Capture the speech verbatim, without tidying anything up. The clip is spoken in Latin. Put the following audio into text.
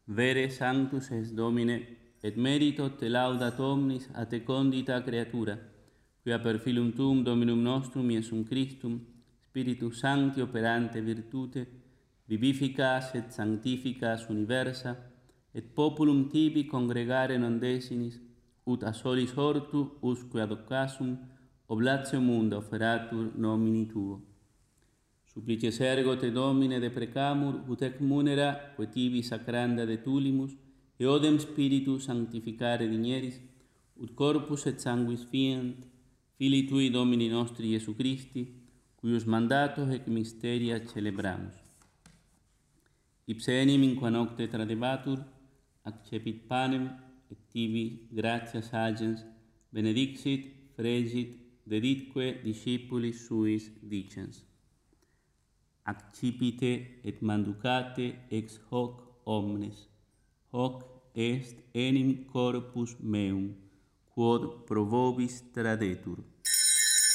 Vere sanctus es Domine, et merito te laudat omnis a te condita creatura, quia per filum tuum Dominum nostrum Iesum Christum, Spiritus Sancti operante virtute, vivificas et sanctificas universa, et populum tibi congregare non desinis, ut a solis hortu usque ad occasum oblatio munda offeratur nomini tuo. Supplices ergo te Domine de precamur, ut ec munera, que tibi sacranda de tulimus, et odem Spiritus sanctificare digneris, ut corpus et sanguis fiant, Filii Tui Domini nostri Iesu Christi, cuius mandatos ec mysteria celebramus. Ipse enim in qua nocte tradebatur, accepit panem, et tibi gratias agens, benedixit, fregit, deditque discipulis suis dicens. Accipite et manducate ex hoc omnes, hoc est enim corpus meum, quod pro vobis tradetur.